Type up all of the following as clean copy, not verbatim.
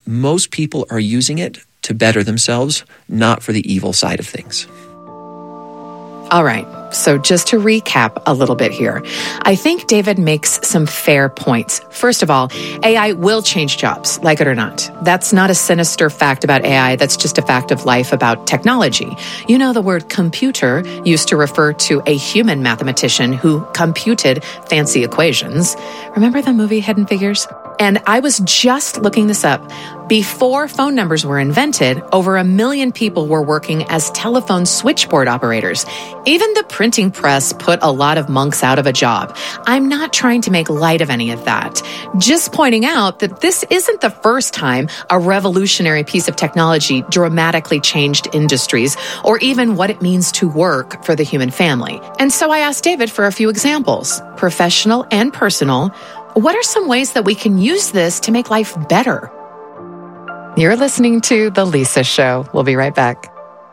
most people are using it to better themselves, not for the evil side of things. All right, so just to recap a little bit here, I think David makes some fair points. First of all, AI will change jobs, like it or not. That's not a sinister fact about AI. That's just a fact of life about technology. You know, the word computer used to refer to a human mathematician who computed fancy equations. Remember the movie Hidden Figures? And I was just looking this up. Before phone numbers were invented, over 1 million people were working as telephone switchboard operators. Even the printing press put a lot of monks out of a job. I'm not trying to make light of any of that. Just pointing out that this isn't the first time a revolutionary piece of technology dramatically changed industries or even what it means to work for the human family. And so I asked David for a few examples, professional and personal. What are some ways that we can use this to make life better? You're listening to The Lisa Show. We'll be right back.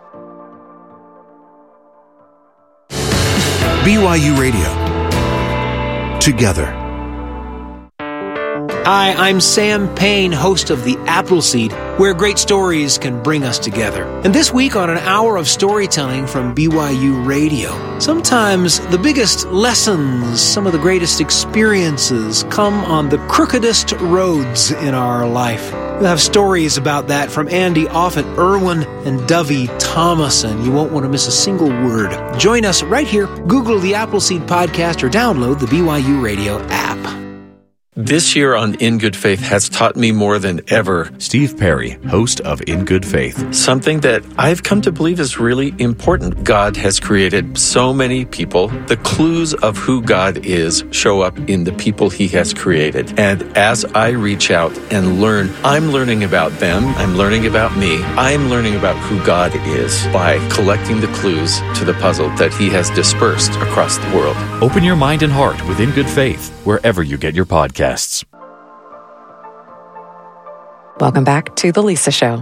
BYU Radio. Together. Hi, I'm Sam Payne, host of The Appleseed, where great stories can bring us together. And this week on an hour of storytelling from BYU Radio, sometimes the biggest lessons, some of the greatest experiences come on the crookedest roads in our life. We'll have stories about that from Andy Offit Irwin and Dovey Thomason. You won't want to miss a single word. Join us right here. Google the Appleseed Podcast or download the BYU Radio app. This year on In Good Faith has taught me more than ever. Steve Perry, host of In Good Faith. Something that I've come to believe is really important. God has created so many people. The clues of who God is show up in the people he has created. And as I reach out and learn, I'm learning about them. I'm learning about me. I'm learning about who God is by collecting the clues to the puzzle that he has dispersed across the world. Open your mind and heart with In Good Faith, wherever you get your podcasts. Welcome back to The Lisa Show.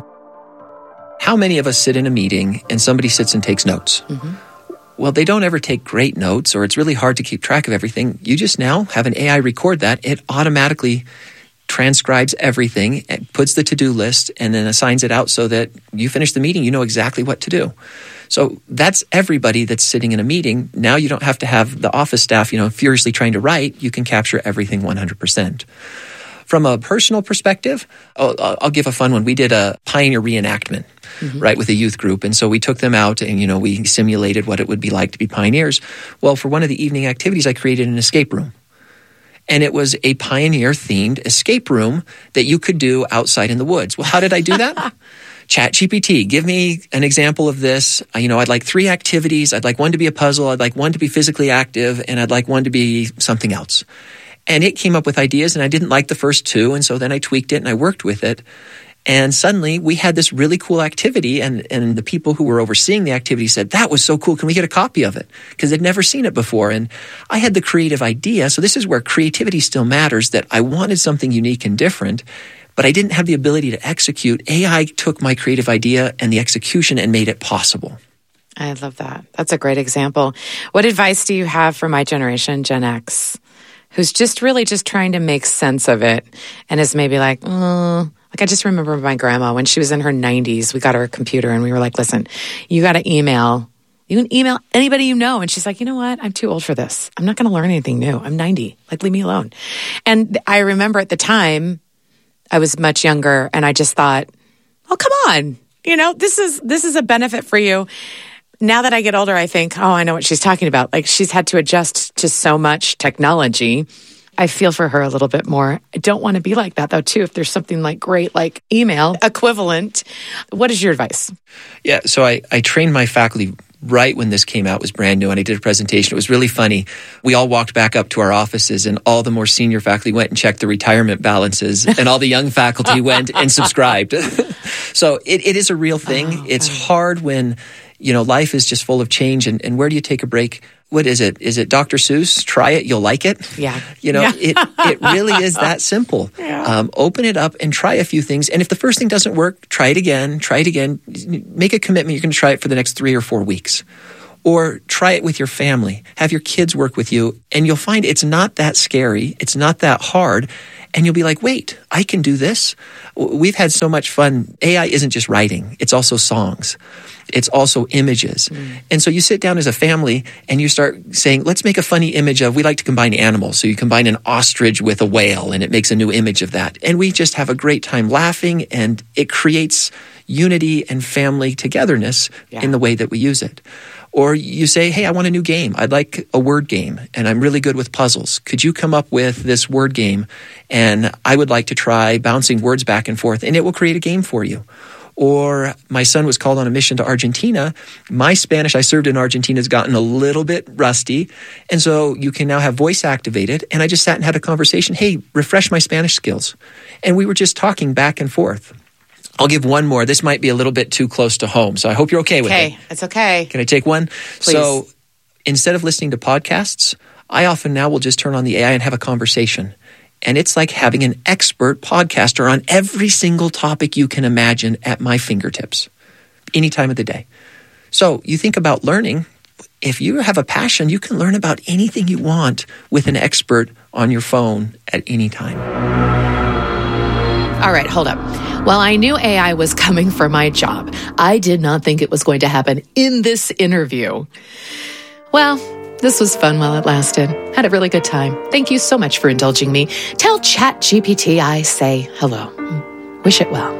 How many of us sit in a meeting and somebody sits and takes notes? Mm-hmm. Well, they don't ever take great notes, or it's really hard to keep track of everything. You just now have an AI record that. It automatically transcribes everything, and puts the to-do list, and then assigns it out so that you finish the meeting, you know exactly what to do. So that's everybody that's sitting in a meeting. Now you don't have to have the office staff, furiously trying to write. You can capture everything 100%. From a personal perspective, I'll give a fun one. We did a pioneer reenactment, right, with a youth group. And so we took them out and, we simulated what it would be like to be pioneers. Well, for one of the evening activities, I created an escape room. And it was a pioneer-themed escape room that you could do outside in the woods. Well, how did I do that? ChatGPT, give me an example of this. I'd like 3 activities. I'd like one to be a puzzle. I'd like one to be physically active. And I'd like one to be something else. And it came up with ideas, and I didn't like the first 2. And so then I tweaked it and I worked with it. And suddenly we had this really cool activity. And the people who were overseeing the activity said, that was so cool. Can we get a copy of it? Because they'd never seen it before. And I had the creative idea. So this is where creativity still matters, that I wanted something unique and different, but I didn't have the ability to execute. AI took my creative idea and the execution and made it possible. I love that. That's a great example. What advice do you have for my generation, Gen X, who's just really just trying to make sense of it and is maybe like, I just remember my grandma when she was in her 90s, we got her a computer and we were like, listen, you got to email. You can email anybody you know. And she's like, you know what? I'm too old for this. I'm not going to learn anything new. I'm 90. Leave me alone. And I remember at the time, I was much younger and I just thought, oh, come on. This is a benefit for you. Now that I get older, I think, I know what she's talking about. Like, she's had to adjust to so much technology. I feel for her a little bit more. I don't want to be like that, though, too. If there's something like great, like email equivalent, what is your advice? Yeah, so I trained my faculty right when this came out. It was brand new, and I did a presentation. It was really funny. We all walked back up to our offices, and all the more senior faculty went and checked the retirement balances, and all the young faculty went and subscribed. So it is a real thing. It's hard when life is just full of change. And where do you take a break? What is it? Is it Dr. Seuss? Try it, you'll like it. Yeah. It really is that simple. Yeah. Open it up and try a few things. And if the first thing doesn't work, try it again. Make a commitment. You're going to try it for the next 3 or 4 weeks. Or try it with your family. Have your kids work with you, and you'll find it's not that scary. It's not that hard. And you'll be like, wait, I can do this? We've had so much fun. AI isn't just writing. It's also songs. It's also images. And so you sit down as a family and you start saying, let's make a funny image of, we like to combine animals. So you combine an ostrich with a whale and it makes a new image of that. And we just have a great time laughing, and it creates unity and family togetherness in the way that we use it. Or you say, hey, I want a new game. I'd like a word game, and I'm really good with puzzles. Could you come up with this word game? And I would like to try bouncing words back and forth, and it will create a game for you. Or my son was called on a mission to Argentina. My Spanish, I served in Argentina, has gotten a little bit rusty. And so you can now have voice activated. And I just sat and had a conversation. Hey, refresh my Spanish skills. And we were just talking back and forth. I'll give one more. This might be a little bit too close to home, so I hope you're okay with it. Okay, it's okay. Can I take one? Please. So instead of listening to podcasts, I often now will just turn on the AI and have a conversation. And it's like having an expert podcaster on every single topic you can imagine at my fingertips, any time of the day. So you think about learning. If you have a passion, you can learn about anything you want with an expert on your phone at any time. All right, hold up. While I knew AI was coming for my job, I did not think it was going to happen in this interview. Well, this was fun while it lasted. Had a really good time. Thank you so much for indulging me. Tell ChatGPT I say hello. Wish it well.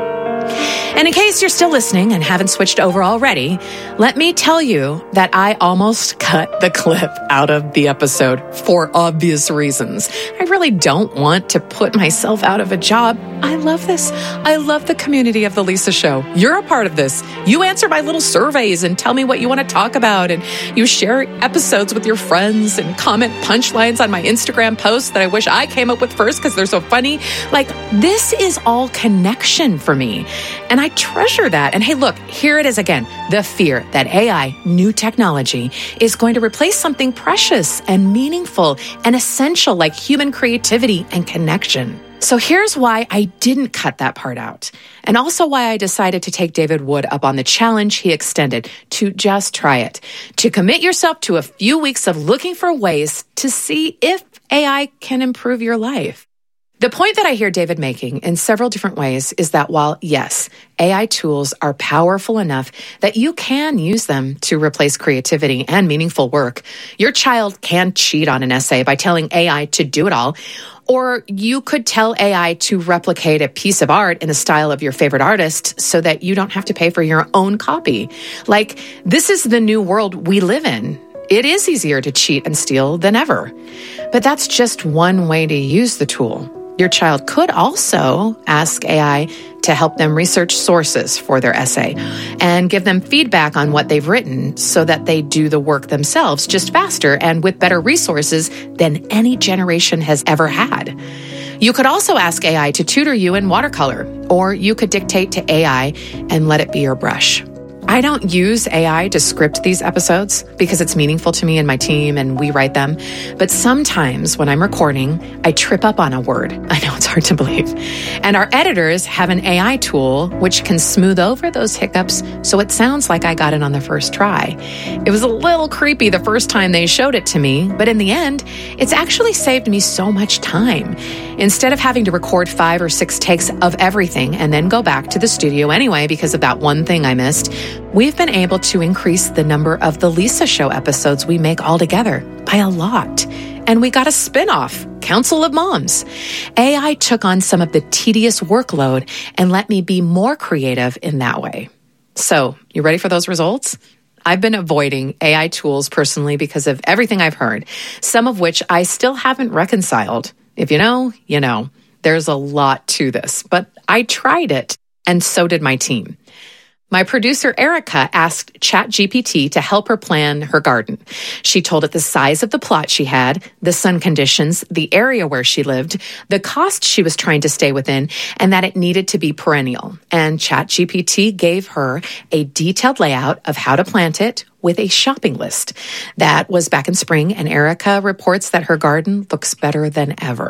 And in case you're still listening and haven't switched over already, let me tell you that I almost cut the clip out of the episode for obvious reasons. I really don't want to put myself out of a job. I love this. I love the community of The Lisa Show. You're a part of this. You answer my little surveys and tell me what you want to talk about, and you share episodes with your friends and comment punchlines on my Instagram posts that I wish I came up with first because they're so funny. Like, this is all connection for me. And I treasure that. And hey, look, here it is again. The fear that AI, new technology, is going to replace something precious and meaningful and essential like human creativity and connection. So here's why I didn't cut that part out. And also why I decided to take David Wood up on the challenge he extended to just try it. To commit yourself to a few weeks of looking for ways to see if AI can improve your life. The point that I hear David making in several different ways is that while, yes, AI tools are powerful enough that you can use them to replace creativity and meaningful work, your child can cheat on an essay by telling AI to do it all, or you could tell AI to replicate a piece of art in the style of your favorite artist so that you don't have to pay for your own copy. Like, this is the new world we live in. It is easier to cheat and steal than ever. But that's just one way to use the tool. Your child could also ask AI to help them research sources for their essay and give them feedback on what they've written so that they do the work themselves just faster and with better resources than any generation has ever had. You could also ask AI to tutor you in watercolor, or you could dictate to AI and let it be your brush. I don't use AI to script these episodes because it's meaningful to me and my team and we write them. But sometimes when I'm recording, I trip up on a word. I know it's hard to believe. And our editors have an AI tool which can smooth over those hiccups so it sounds like I got it on the first try. It was a little creepy the first time they showed it to me, but in the end, it's actually saved me so much time. Instead of having to record 5 or 6 takes of everything and then go back to the studio anyway because of that one thing I missed, we've been able to increase the number of The Lisa Show episodes we make altogether by a lot. And we got a spin-off, Council of Moms. AI took on some of the tedious workload and let me be more creative in that way. So, you ready for those results? I've been avoiding AI tools personally because of everything I've heard, some of which I still haven't reconciled. If you know, you know. There's a lot to this, but I tried it, and so did my team. My producer, Erica, asked ChatGPT to help her plan her garden. She told it the size of the plot she had, the sun conditions, the area where she lived, the cost she was trying to stay within, and that it needed to be perennial. And ChatGPT gave her a detailed layout of how to plant it with a shopping list. That was back in spring, and Erica reports that her garden looks better than ever.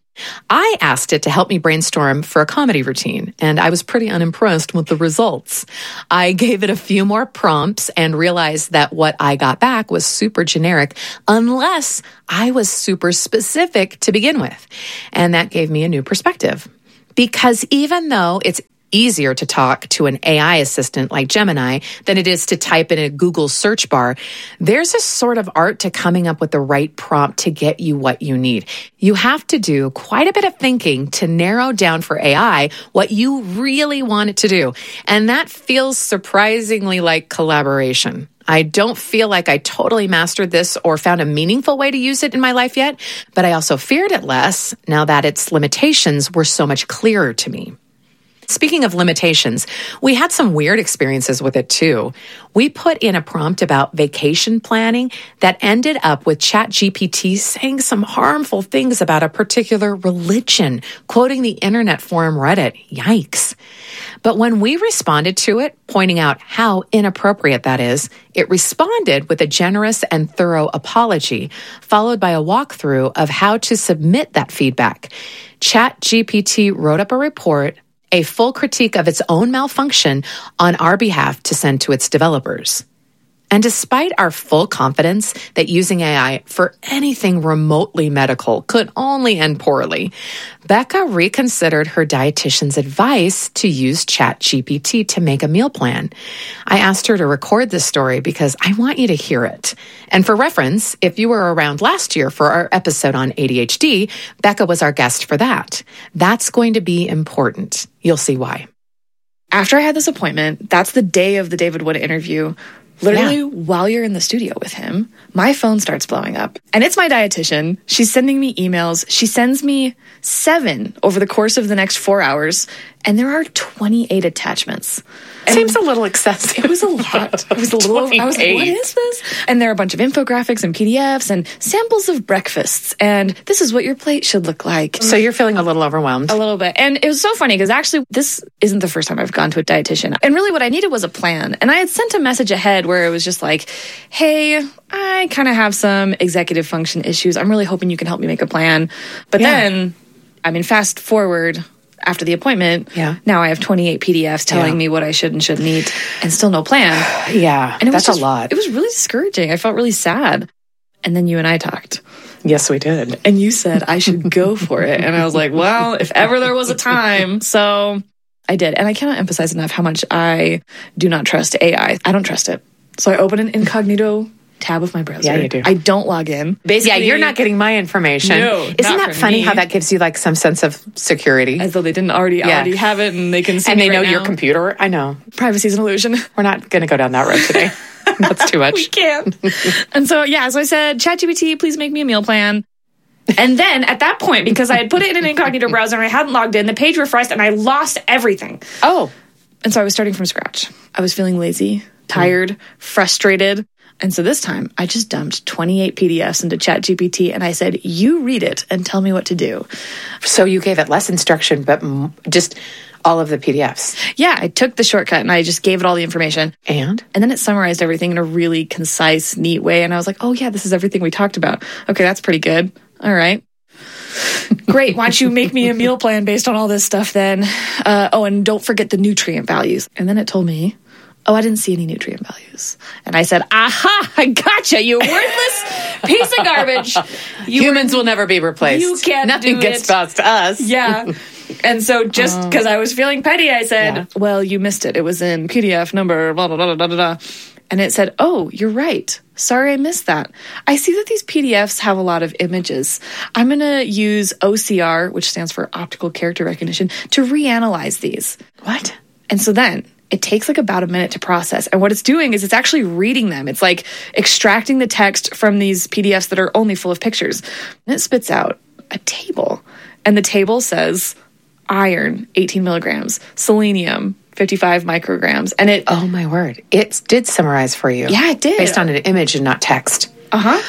I asked it to help me brainstorm for a comedy routine, and I was pretty unimpressed with the results. I gave it a few more prompts and realized that what I got back was super generic unless I was super specific to begin with. And that gave me a new perspective. Because even though it's easier to talk to an AI assistant like Gemini than it is to type in a Google search bar, there's a sort of art to coming up with the right prompt to get you what you need. You have to do quite a bit of thinking to narrow down for AI what you really want it to do. And that feels surprisingly like collaboration. I don't feel like I totally mastered this or found a meaningful way to use it in my life yet, but I also feared it less now that its limitations were so much clearer to me. Speaking of limitations, we had some weird experiences with it too. We put in a prompt about vacation planning that ended up with ChatGPT saying some harmful things about a particular religion, quoting the internet forum Reddit. Yikes. But when we responded to it, pointing out how inappropriate that is, it responded with a generous and thorough apology, followed by a walkthrough of how to submit that feedback. ChatGPT wrote up a report, a full critique of its own malfunction on our behalf to send to its developers. And despite our full confidence that using AI for anything remotely medical could only end poorly, Becca reconsidered her dietitian's advice to use ChatGPT to make a meal plan. I asked her to record this story because I want you to hear it. And for reference, if you were around last year for our episode on ADHD, Becca was our guest for that. That's going to be important. You'll see why. After I had this appointment, that's the day of the David Wood interview. Literally, while you're in the studio with him, my phone starts blowing up. And it's my dietitian. She's sending me emails. She sends me 7 over the course of the next 4 hours. And there are 28 attachments. And seems a little excessive. It was a lot. It was a little over. I was like, what is this? And there are a bunch of infographics and PDFs and samples of breakfasts. And this is what your plate should look like. So you're feeling a little overwhelmed. A little bit. And it was so funny because actually this isn't the first time I've gone to a dietitian. And really what I needed was a plan. And I had sent a message ahead where it was just like, hey, I kind of have some executive function issues. I'm really hoping you can help me make a plan. But then, I mean, fast forward after the appointment, now I have 28 PDFs telling me what I should and shouldn't eat and still no plan. And it was just a lot. It was really discouraging. I felt really sad. And then you and I talked. Yes, we did. And you said I should go for it. And I was like, well, if ever there was a time. So I did. And I cannot emphasize enough how much I do not trust AI. I don't trust it. So I open an incognito tab of my browser. Yeah, you do. I don't log in. Basically, you're not getting my information. No, Isn't that funny how that gives you like some sense of security? As though they didn't already have it and they can see and me they know right your now. computer. I know. Privacy is an illusion. We're not going to go down that road today. That's too much. We can't. And so I said, ChatGPT, please make me a meal plan. And then at that point, because I had put it in an incognito browser and I hadn't logged in, the page refreshed and I lost everything. Oh. And so I was starting from scratch. I was feeling lazy, tired, frustrated. And so this time, I just dumped 28 PDFs into ChatGPT and I said, you read it and tell me what to do. So you gave it less instruction, but just all of the PDFs. Yeah, I took the shortcut and I just gave it all the information. And then it summarized everything in a really concise, neat way. And I was like, oh yeah, this is everything we talked about. Okay, that's pretty good. All right. Great. Why don't you make me a meal plan based on all this stuff then? And don't forget the nutrient values. And then it told me, oh, I didn't see any nutrient values. And I said, aha, I gotcha, you worthless piece of garbage. Humans will never be replaced. You can't Nothing do gets it. past us. Yeah. And so just because I was feeling petty, I said, well, you missed it. It was in PDF number, blah, blah, blah, blah, blah, blah. And it said, oh, you're right. Sorry, I missed that. I see that these PDFs have a lot of images. I'm going to use OCR, which stands for Optical Character Recognition, to reanalyze these. What? And so then it takes like about a minute to process. And what it's doing is it's actually reading them. It's like extracting the text from these PDFs that are only full of pictures. And it spits out a table. And the table says iron, 18 milligrams, selenium, 55 micrograms. And it... Oh, my word. It did summarize for you. Yeah, it did. Based on an image and not text. Uh-huh.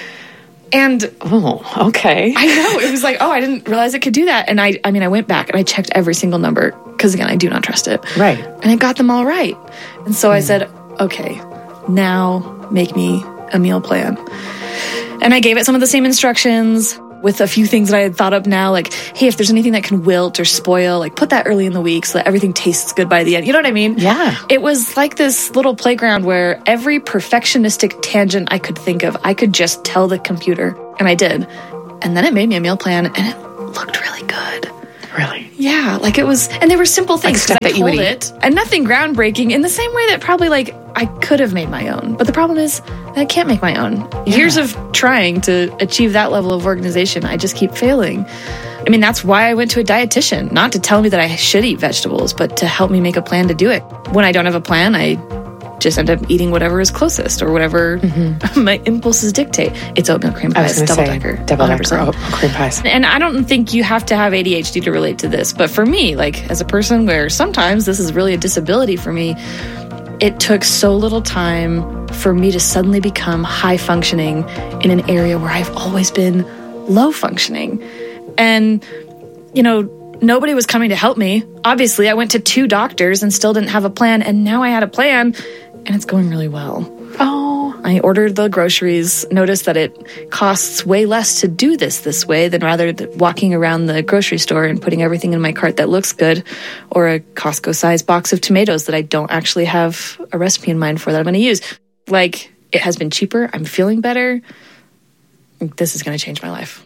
And... Oh, okay. I know. It was like, oh, I didn't realize it could do that. And I went back and I checked every single number because, again, I do not trust it. Right. And I got them all right. And so I said, okay, now make me a meal plan. And I gave it some of the same instructions. with a few things that I had thought up now, like, hey, if there's anything that can wilt or spoil, like put that early in the week so that everything tastes good by the end. You know what I mean? Yeah. It was like this little playground where every perfectionistic tangent I could think of, I could just tell the computer, and I did. And then it made me a meal plan, and it looked really good. Really? Yeah, like it was, and they were simple things. Like stuff that you would eat. And nothing groundbreaking in the same way that probably like I could have made my own. But the problem is I can't make my own. Yeah. Years of trying to achieve that level of organization, I just keep failing. I mean, that's why I went to a dietitian, not to tell me that I should eat vegetables, but to help me make a plan to do it. When I don't have a plan, I just end up eating whatever is closest or whatever my impulses dictate. It's oatmeal cream pies, double-decker. Double-decker cream pies. And I don't think you have to have ADHD to relate to this, but for me, like as a person where sometimes this is really a disability for me, it took so little time for me to suddenly become high functioning in an area where I've always been low functioning. And, you know, nobody was coming to help me. Obviously, I went to 2 doctors and still didn't have a plan, and now I had a plan, and it's going really well. Oh. I ordered the groceries, noticed that it costs way less to do this way than rather than walking around the grocery store and putting everything in my cart that looks good, or a Costco-sized box of tomatoes that I don't actually have a recipe in mind for that I'm going to use. Like, it has been cheaper. I'm feeling better. This is going to change my life.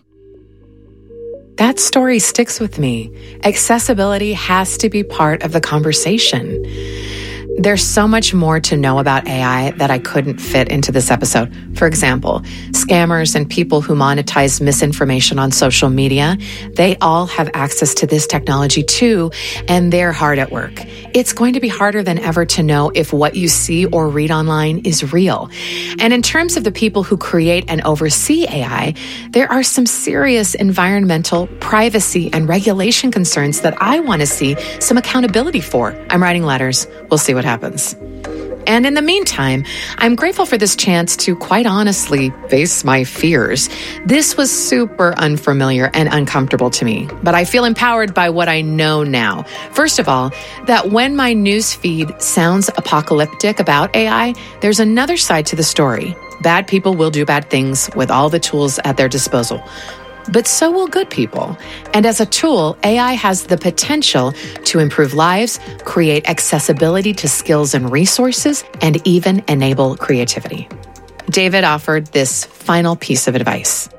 That story sticks with me. Accessibility has to be part of the conversation. There's so much more to know about AI that I couldn't fit into this episode. For example, scammers and people who monetize misinformation on social media, they all have access to this technology too, and they're hard at work. It's going to be harder than ever to know if what you see or read online is real. And in terms of the people who create and oversee AI, there are some serious environmental, privacy, and regulation concerns that I want to see some accountability for. I'm writing letters. We'll see what happens. And in the meantime, I'm grateful for this chance to quite honestly face my fears. This was super unfamiliar and uncomfortable to me, but I feel empowered by what I know now. First of all, that when my news feed sounds apocalyptic about AI, there's another side to the story. Bad people will do bad things with all the tools at their disposal. But so will good people. And as a tool, AI has the potential to improve lives, create accessibility to skills and resources, and even enable creativity. David offered this final piece of advice.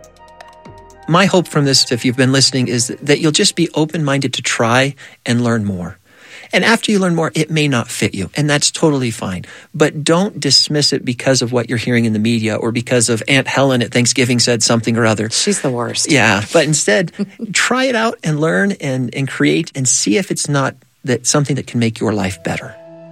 My hope from this, if you've been listening, is that you'll just be open-minded to try and learn more. And after you learn more, it may not fit you, and that's totally fine. But don't dismiss it because of what you're hearing in the media or because of Aunt Helen at Thanksgiving said something or other. She's the worst. Yeah, but instead, try it out and learn and create and see if it's not that something that can make your life better.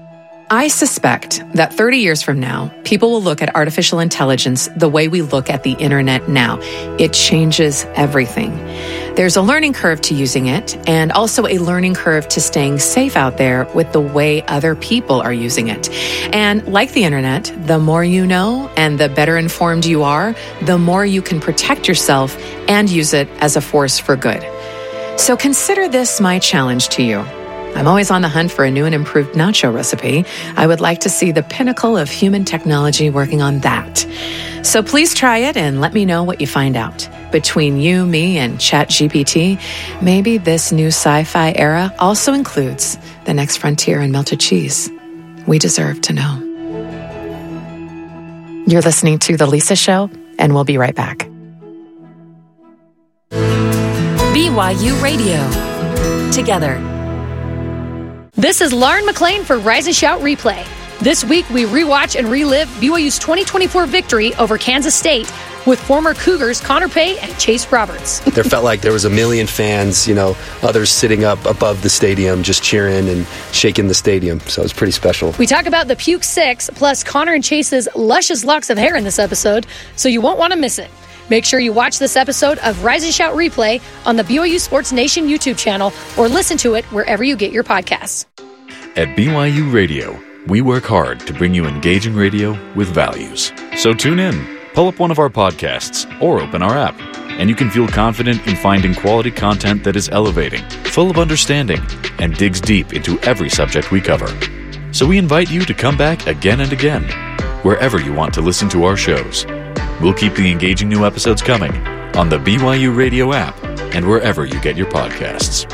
I suspect that 30 years from now, people will look at artificial intelligence the way we look at the internet now. It changes everything. There's a learning curve to using it, and also a learning curve to staying safe out there with the way other people are using it. And like the internet, the more you know and the better informed you are, the more you can protect yourself and use it as a force for good. So consider this my challenge to you. I'm always on the hunt for a new and improved nacho recipe. I would like to see the pinnacle of human technology working on that. So please try it and let me know what you find out. Between you, me, and ChatGPT, maybe this new sci-fi era also includes the next frontier in melted cheese. We deserve to know. You're listening to The Lisa Show, and we'll be right back. BYU Radio. Together. This is Lauren McLean for Rise and Shout Replay. This week, we rewatch and relive BYU's 2024 victory over Kansas State with former Cougars Connor Pay and Chase Roberts. There felt like there was a million fans, others sitting up above the stadium just cheering and shaking the stadium. So it was pretty special. We talk about the Puke Six, plus Connor and Chase's luscious locks of hair in this episode, so you won't want to miss it. Make sure you watch this episode of Rise and Shout Replay on the BYU Sports Nation YouTube channel or listen to it wherever you get your podcasts. At BYU Radio, we work hard to bring you engaging radio with values. So tune in, pull up one of our podcasts, or open our app, and you can feel confident in finding quality content that is elevating, full of understanding, and digs deep into every subject we cover. So we invite you to come back again and again, wherever you want to listen to our shows. We'll keep the engaging new episodes coming, on the BYU Radio app and wherever you get your podcasts.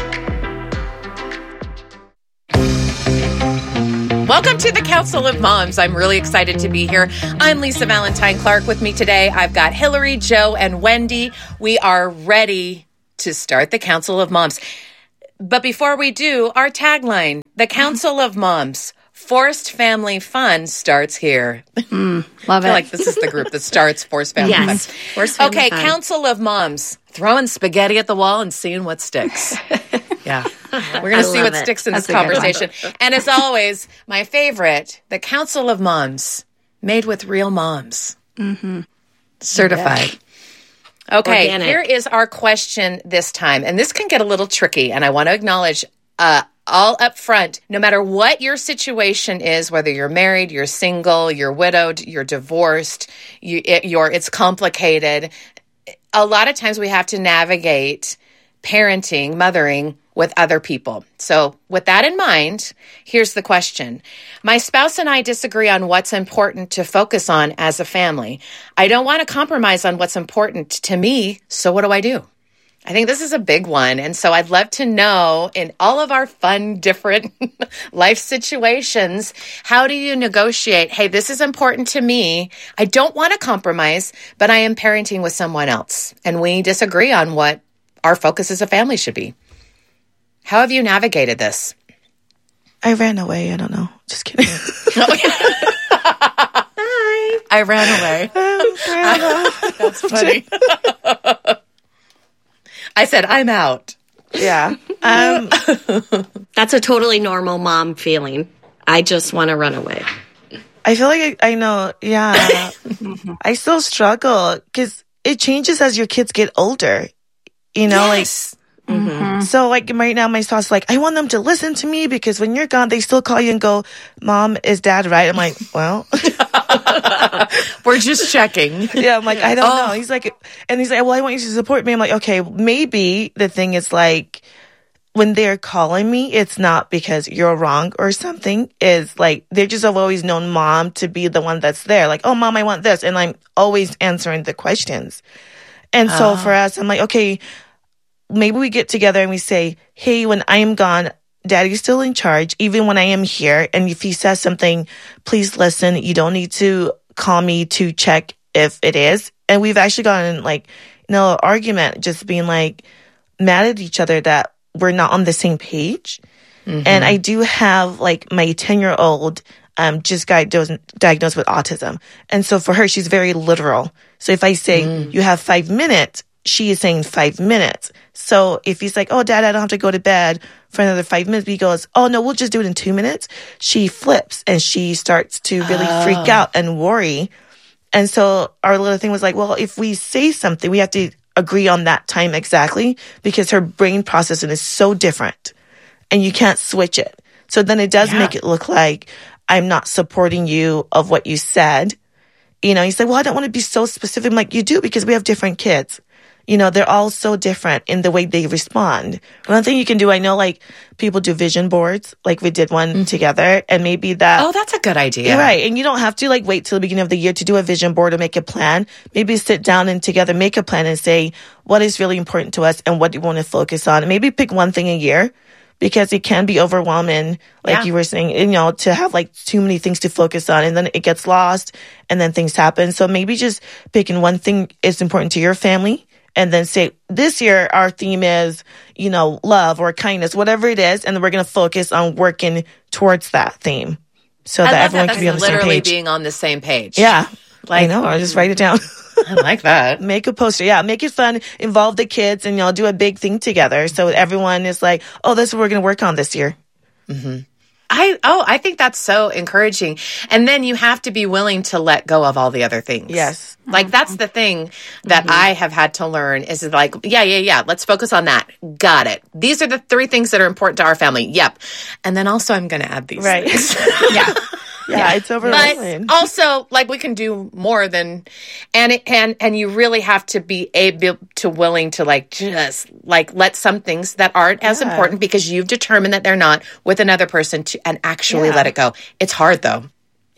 Welcome to the Council of Moms. I'm really excited to be here. I'm Lisa Valentine Clark. With me today, I've got Hillary, Joe, and Wendy. We are ready to start the Council of Moms. But before we do, our tagline, the Council of Moms, Forced Family Fun starts here. Love it. I feel like this is the group that starts Forced Family Fun. Forced Family Okay, Fun. Council of Moms, throwing spaghetti at the wall and seeing what sticks. Yeah. We're going to see what sticks in this conversation. And as always, my favorite, the Council of Moms, made with real moms. Mm-hmm. Certified. Yeah. Okay, Organic. Here is our question this time. And this can get a little tricky. And I want to acknowledge all up front, no matter what your situation is, whether you're married, you're single, you're widowed, you're divorced, it's complicated. A lot of times we have to navigate parenting, mothering with other people. So with that in mind, here's the question. My spouse and I disagree on what's important to focus on as a family. I don't want to compromise on what's important to me, so what do I do? I think this is a big one. And so I'd love to know, in all of our fun, different life situations, how do you negotiate? Hey, this is important to me. I don't want to compromise, but I am parenting with someone else. And we disagree on what our focus as a family should be. How have you navigated this? I ran away. I don't know. Just kidding. Hi. I ran away. That's funny. I said, I'm out. Yeah. That's a totally normal mom feeling. I just want to run away. I feel like I know. Yeah. I still struggle because it changes as your kids get older. You know, yes. So like right now, my spouse is like, I want them to listen to me because when you're gone, they still call you and go, Mom, is Dad right? I'm like, well, we're just checking. Yeah, I'm like, I don't know. He's like, well, I want you to support me. I'm like, okay, maybe the thing is like, when they're calling me, it's not because you're wrong or something. Is like, they just have always known Mom to be the one that's there. Like, oh, Mom, I want this. And I'm always answering the questions. And so for us, I'm like, okay, maybe we get together and we say, hey, when I am gone, Daddy's still in charge, even when I am here. And if he says something, please listen. You don't need to call me to check if it is. And we've actually gotten like, argument, just being like mad at each other that we're not on the same page. And I do have like my 10-year-old just got diagnosed with autism. And so for her, she's very literal. So if I say you have 5 minutes, she is saying 5 minutes. So if he's like, oh, Dad, I don't have to go to bed for another 5 minutes, he goes, oh, no, we'll just do it in 2 minutes. She flips and she starts to really freak out and worry. And so our little thing was like, well, if we say something, we have to agree on that time exactly because her brain processing is so different and you can't switch it. So then it does make it look like I'm not supporting you of what you said. You know, he said, well, I don't want to be so specific. I'm like, you do because we have different kids. You know, they're all so different in the way they respond. One thing you can do, I know like people do vision boards, like we did one together, and maybe that. Oh, that's a good idea. Right. And you don't have to like wait till the beginning of the year to do a vision board or make a plan. Maybe sit down and together make a plan and say, what is really important to us and what do you want to focus on? And maybe pick one thing a year because it can be overwhelming, like you were saying, you know, to have like too many things to focus on and then it gets lost and then things happen. So maybe just picking one thing is important to your family. And then say, this year, our theme is, you know, love or kindness, whatever it is. And then we're going to focus on working towards that theme so that everyone can be on the same page. Literally being on the same page. Yeah. Like, I know. I'll just write it down. I like that. Make a poster. Yeah. Make it fun. Involve the kids and y'all do a big thing together. So everyone is like, oh, this is what we're going to work on this year. I think that's so encouraging. And then you have to be willing to let go of all the other things. Yes. Like that's the thing that I have had to learn is like, yeah. Let's focus on that. Got it. These are the 3 things that are important to our family. Yep. And then also I'm going to add these things. Yeah, it's overwhelming. But also, like, we can do more than, and you really have to be able to willing to like just like let some things that aren't as important because you've determined that they're not with another person and actually let it go. It's hard though.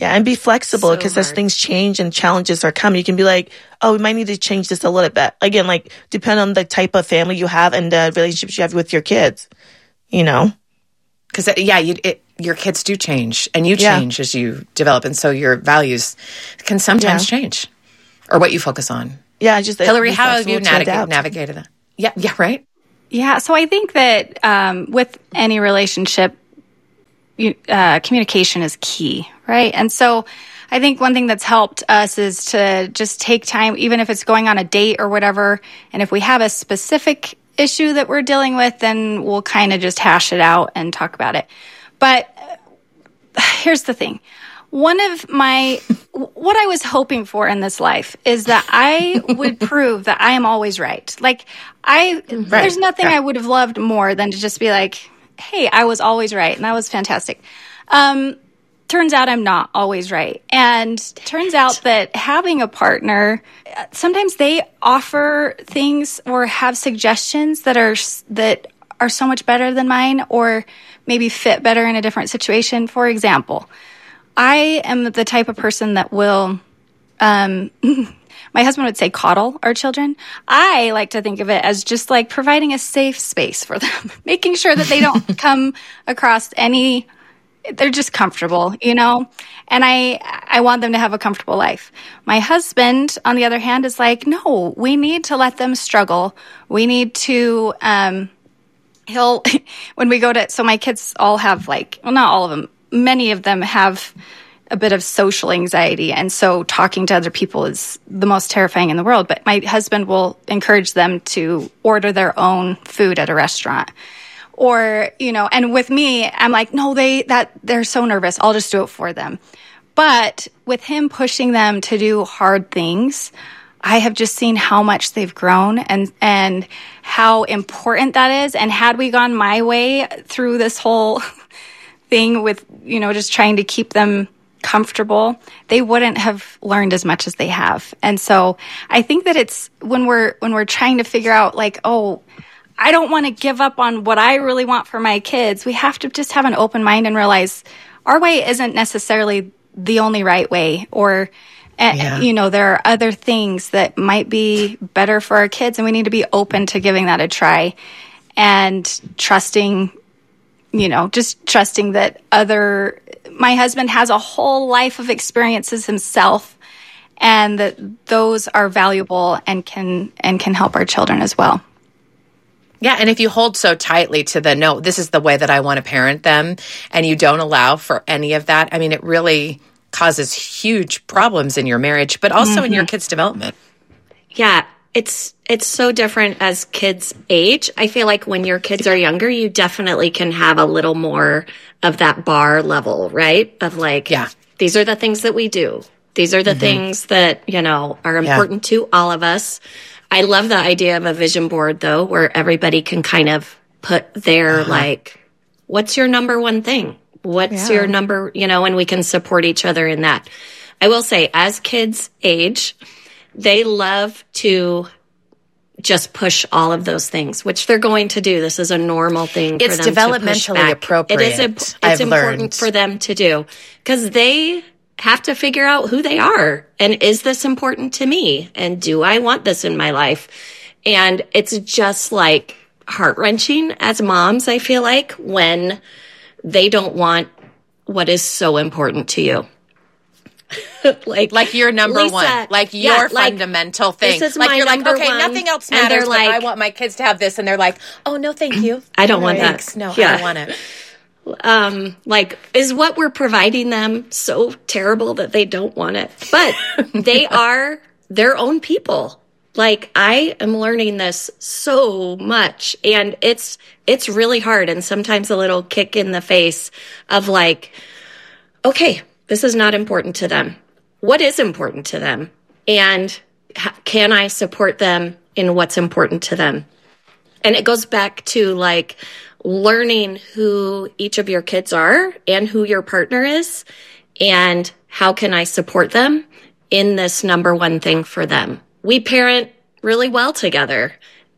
Yeah, and be flexible because as things change and challenges are coming, you can be like, oh, we might need to change this a little bit. Again, like, depend on the type of family you have and the relationships you have with your kids, you know? Because, your kids do change, and you change as you develop, and so your values can sometimes change, or what you focus on. Yeah, just Hillary, how have you navigated that? Yeah, right? Yeah, so I think that with any relationship, communication is key, right? And so I think one thing that's helped us is to just take time, even if it's going on a date or whatever, and if we have a specific issue that we're dealing with, then we'll kind of just hash it out and talk about it. But here's the thing. What I was hoping for in this life is that I would prove that I am always right. Like, there's nothing I would have loved more than to just be like, hey, I was always right. And that was fantastic. Turns out I'm not always right. And turns out that having a partner, sometimes they offer things or have suggestions that are so much better than mine, or maybe fit better in a different situation. For example, I am the type of person that will, my husband would say coddle our children. I like to think of it as just like providing a safe space for them, making sure that they don't come across they're just comfortable, you know? And I want them to have a comfortable life. My husband, on the other hand, is like, no, we need to let them struggle. We need to, when we go to, so my kids all have not all of them, many of them have a bit of social anxiety. And so talking to other people is the most terrifying in the world. But my husband will encourage them to order their own food at a restaurant. Or, and with me, I'm like, no, they're so nervous. I'll just do it for them. But with him pushing them to do hard things, I have just seen how much they've grown and how important that is. And had we gone my way through this whole thing with, just trying to keep them comfortable, they wouldn't have learned as much as they have. And so I think that it's when we're trying to figure out I don't want to give up on what I really want for my kids. We have to just have an open mind and realize our way isn't necessarily the only right way, or, there are other things that might be better for our kids, and we need to be open to giving that a try and trusting, just trusting that my husband has a whole life of experiences himself, and that those are valuable and can help our children as well. Yeah, and if you hold so tightly to no, this is the way that I want to parent them, and you don't allow for any of that, I mean, it really causes huge problems in your marriage, but also in your kids' development. Yeah, it's so different as kids age. I feel like when your kids are younger, you definitely can have a little more of that bar level, right? Of these are the things that we do. These are the things that, are important to all of us. I love the idea of a vision board, though, where everybody can kind of put their, what's your number one thing? What's your number, and we can support each other in that. I will say, as kids age, they love to just push all of those things, which they're going to do. This is a normal thing for them to push back. It's developmentally appropriate. It's important for them to do, because they have to figure out who they are, and is this important to me, and do I want this in my life? And it's just heart-wrenching as moms, I feel like, when they don't want what is so important to you. like your number Lisa, one, your fundamental thing. This is my you're number okay, one, nothing else matters, but I want my kids to have this, and they're like, oh no, thank you. I don't want that. No, I don't want it. Is what we're providing them so terrible that they don't want it? But they are their own people. I am learning this so much, and it's really hard, and sometimes a little kick in the face of okay, this is not important to them. What is important to them? And can I support them in what's important to them? And it goes back to learning who each of your kids are and who your partner is, and how can I support them in this number one thing for them. We parent really well together,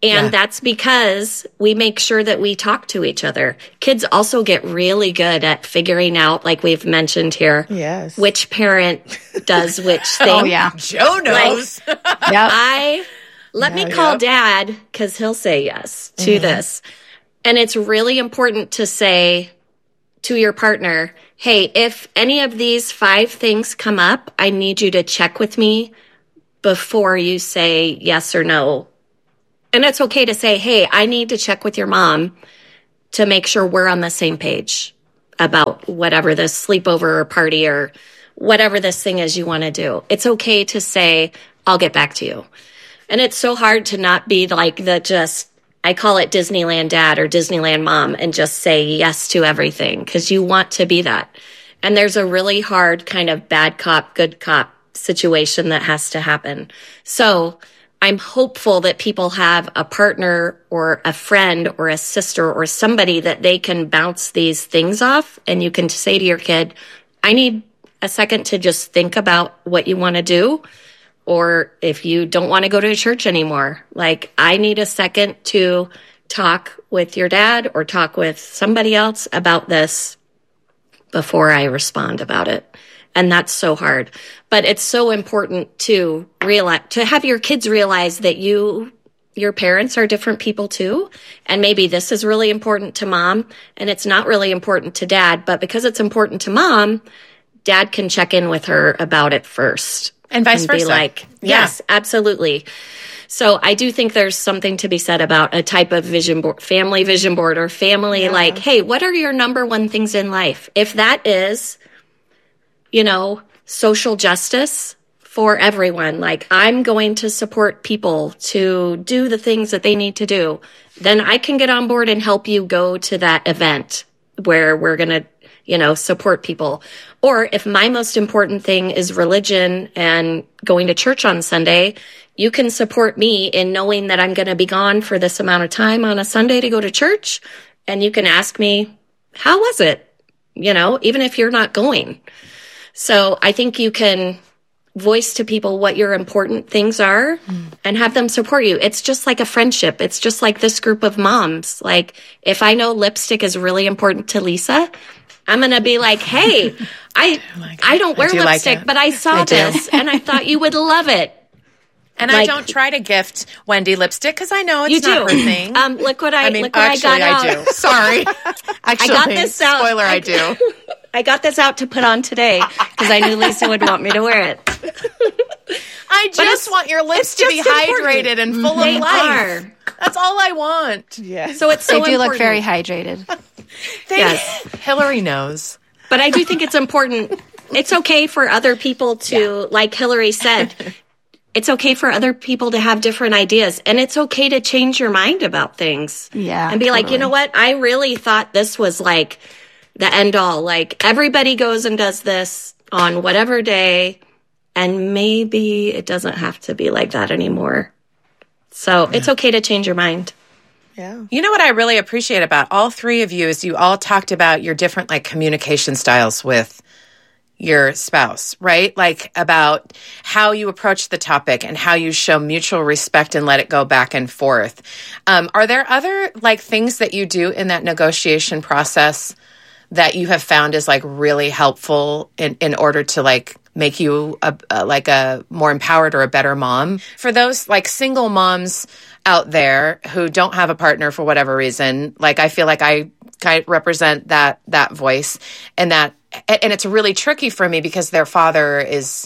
And that's because we make sure that we talk to each other. Kids also get really good at figuring out, like we've mentioned here, which parent does which thing. Oh, yeah. Joe knows. Like, let me call Dad, because he'll say yes to this. And it's really important to say to your partner, hey, if any of these 5 things come up, I need you to check with me before you say yes or no. And it's okay to say, hey, I need to check with your mom to make sure we're on the same page about whatever this sleepover or party or whatever this thing is you want to do. It's okay to say, I'll get back to you. And it's so hard to not be like I call it Disneyland dad or Disneyland mom, and just say yes to everything, because you want to be that. And there's a really hard kind of bad cop, good cop situation that has to happen. So I'm hopeful that people have a partner or a friend or a sister or somebody that they can bounce these things off. And you can say to your kid, I need a second to just think about what you want to do. Or if you don't want to go to church anymore, like, I need a second to talk with your dad or talk with somebody else about this before I respond about it. And that's so hard. But it's so important to have your kids realize that your parents are different people too. And maybe this is really important to mom and it's not really important to dad. But because it's important to mom, dad can check in with her about it first. And vice versa. Be like, yes, absolutely. So I do think there's something to be said about a type of vision board, family vision board, or family like, hey, what are your number one things in life? If that is, social justice for everyone, like, I'm going to support people to do the things that they need to do, then I can get on board and help you go to that event where we're going to, support people. Or if my most important thing is religion and going to church on Sunday, you can support me in knowing that I'm going to be gone for this amount of time on a Sunday to go to church. And you can ask me, how was it? Even if you're not going. So I think you can voice to people what your important things are and have them support you. It's just like a friendship. It's just like this group of moms. Like, if I know lipstick is really important to Lisa, I'm going to be like, hey, I don't wear lipstick, but I saw this and I thought you would love it. And I don't try to gift Wendy lipstick because I know it's not her thing. Look what I got out. I do. Sorry. I got this out. Spoiler, I do. I got this out to put on today because I knew Lisa would want me to wear it. I just want your lips to be hydrated and full of life. That's all I want. Yeah. So it's so important. They do look very hydrated. Yes. Hillary knows. But I do think it's important. It's okay for other people to, like Hillary said, it's okay for other people to have different ideas. And it's okay to change your mind about things. Yeah. And be like, you know what? I really thought this was like the end all. Like, everybody goes and does this on whatever day. And maybe it doesn't have to be like that anymore. So it's okay to change your mind. Yeah. You know what I really appreciate about all three of you is you all talked about your different communication styles with your spouse, right? Like, about how you approach the topic and how you show mutual respect and let it go back and forth. Are there other things that you do in that negotiation process that you have found is really helpful in order to make you a more empowered or a better mom? For those single moms out there who don't have a partner for whatever reason, I feel like I represent that voice, and it's really tricky for me because their father is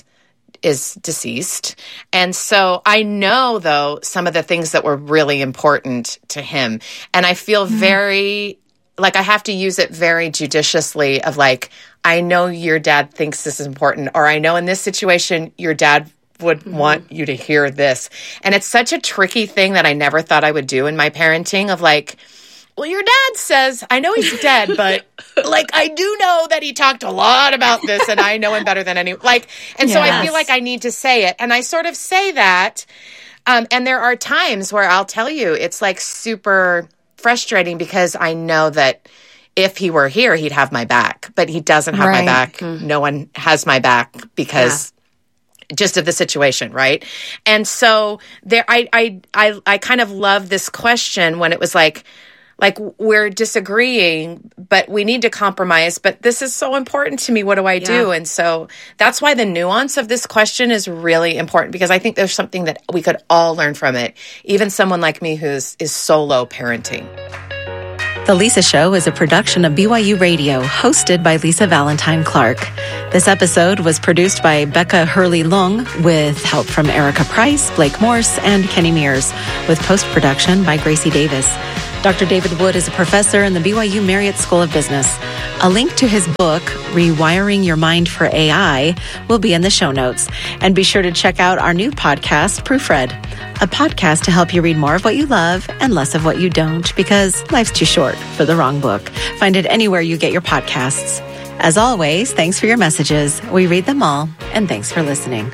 deceased. And so I know, though, some of the things that were really important to him. And I feel very I have to use it very judiciously of I know your dad thinks this is important, or I know in this situation your dad would want you to hear this. And it's such a tricky thing that I never thought I would do in my parenting of well, your dad says, I know he's dead, but I do know that he talked a lot about this and I know him better than anyone. So I feel like I need to say it. And I sort of say that. And there are times where I'll tell you, it's super frustrating because I know that if he were here, he'd have my back, but he doesn't have my back. No one has my back because just of the situation, right? And so there, I kind of love this question when it was like we're disagreeing, but we need to compromise. But this is so important to me. What do I do? And so that's why the nuance of this question is really important, because I think there's something that we could all learn from it. Even someone like me is solo parenting. The Lisa Show is a production of BYU Radio, hosted by Lisa Valentine Clark. This episode was produced by Becca Hurley-Lung with help from Erica Price, Blake Morse, and Kenny Mears, with post-production by Gracie Davis. Dr. David Wood is a professor in the BYU Marriott School of Business. A link to his book, Rewiring Your Mind for AI, will be in the show notes. And be sure to check out our new podcast, Proofread, a podcast to help you read more of what you love and less of what you don't, because life's too short for the wrong book. Find it anywhere you get your podcasts. As always, thanks for your messages. We read them all, and thanks for listening.